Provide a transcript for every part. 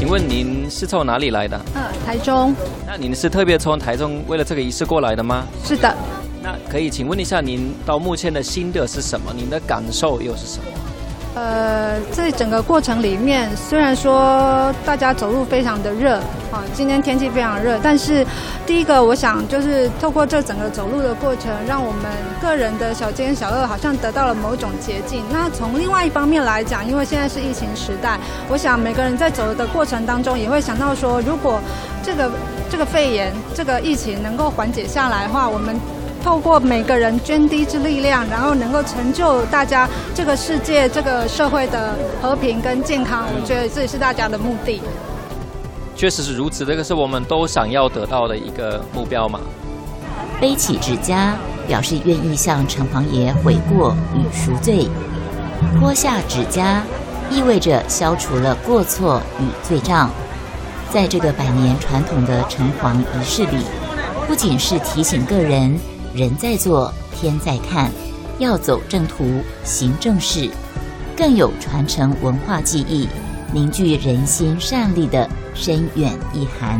请问您是从哪里来的？ 台中。 那您是特别从台中为了这个仪式过来的吗？ 是的。 那可以请问一下，您到目前的心得是什么？您的感受又是什么？ 在整个过程里面，虽然说大家走路非常的热，今天天气非常热，但是第一个我想就是透过这整个走路的过程，让我们个人的小奸小恶好像得到了某种捷径。那从另外一方面来讲，因为现在是疫情时代，我想每个人在走的过程当中也会想到说，如果这个肺炎这个疫情能够缓解下来的话，我们透过每个人捐滴之力量，然后能够成就大家这个世界、这个社会的和平跟健康，我觉得这也是大家的目的。 确实是如此，这个是我们都想要得到的一个目标嘛。 背起指甲，表示愿意向城隍爷悔过与赎罪；脱下指甲，意味着消除了过错与罪障。在这个100年传统的城隍仪式里，不仅是提醒个人人在做，天在看，要走正途，行正事，更有传承文化技艺，凝聚人心善力的深远意涵。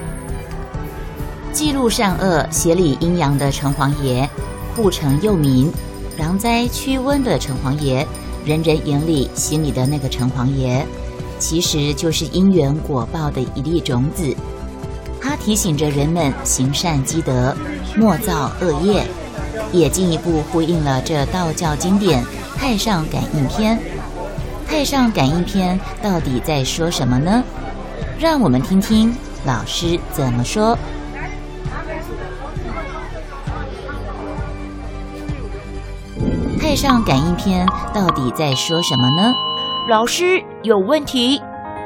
记录善恶、协理阴阳的城隍爷，护城佑民、攘灾驱瘟的城隍爷，人人眼里心里的那个城隍爷，其实就是因缘果报的一粒种子。它提醒着人们行善积德，莫造恶业，也进一步呼应了这道教经典《太上感应篇》。《太上感应篇》到底在说什么呢？让我们听听老师怎么说。《太上感应篇》到底在说什么呢？老师有问题。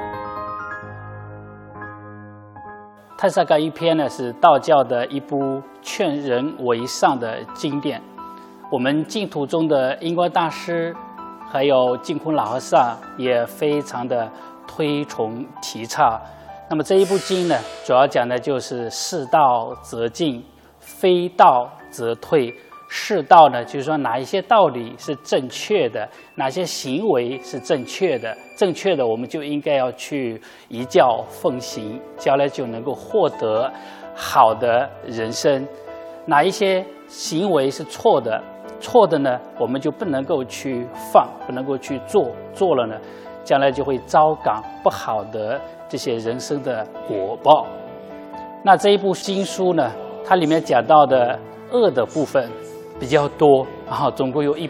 《太上感应篇》呢，是道教的一部劝人为上的经典。我们净土中的印光大师，还有净空老和尚也非常的推崇提倡。那么这一部经呢，主要讲的就是是道则进，非道则退。是道呢，就是说哪一些道理是正确的，哪些行为是正确的，正确的我们就应该要去依教奉行，将来就能够获得好的人生。哪一些行为是错的，错的呢，我们就不能够去放，不能够去做，做了呢，将来就会遭感不好的这些人生的果报。那这一部经书呢，它里面讲到的恶的部分比较多，总共有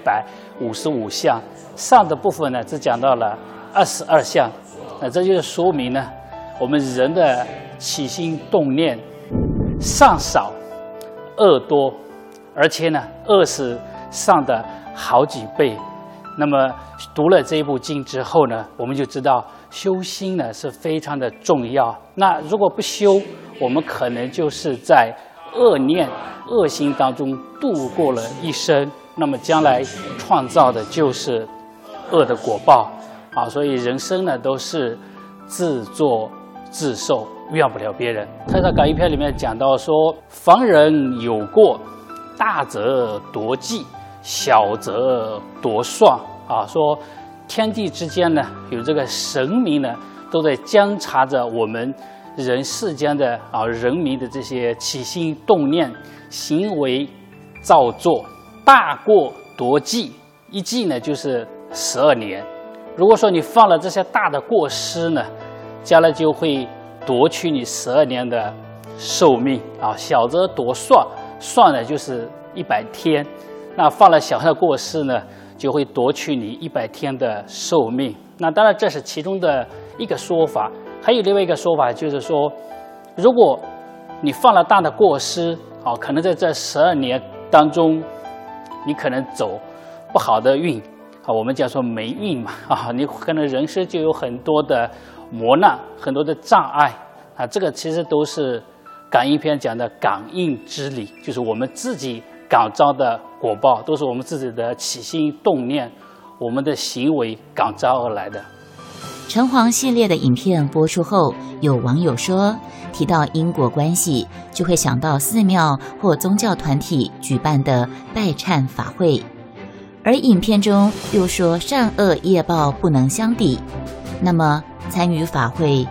155项，上的部分呢只讲到了22项。那这就是说明呢，我们人的起心动念上少，恶多，而且呢恶是上的好几倍。那么读了这一部经之后呢，我们就知道修心呢是非常的重要。那如果不修，我们可能就是在恶念恶行当中度过了一生，那么将来创造的就是恶的果报啊！所以人生呢都是自作自受，怨不了别人。《太上感应篇》里面讲到说，防人有过，大则夺计，小则夺算啊，说天地之间呢有这个神明呢都在监察着我们人世间的人民的这些起心动念、行为造作。大过夺计，一计呢就是12年。如果说你犯了这些大的过失呢，将来就会夺取你12年的寿命啊。小则夺算，算呢就是100天，那犯了小的过失呢，就会夺取你100天的寿命。那当然这是其中的一个说法。还有另外一个说法，就是说，如果你犯了大的过失，可能在这12年当中，你可能走不好的运，我们叫做霉运嘛，你可能人生就有很多的磨难，很多的障碍啊。这个其实都是感应篇讲的感应之理，就是我们自己感召的果报，都是我们自己的起心动念，我们的行为感召而来的。 城隍系列的影片播出后，有网友说，提到因果关系，就会想到寺庙或宗教团体举办的拜忏法会，而影片中又说善恶业报不能相抵，那么参与法会